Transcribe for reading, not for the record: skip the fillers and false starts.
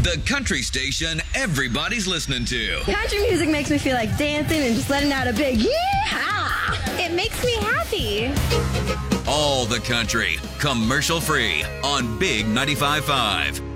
the country station everybody's listening to. Country music makes me feel like dancing and just letting out a big yeehaw. It makes me happy. All the country, commercial free on Big 95.5.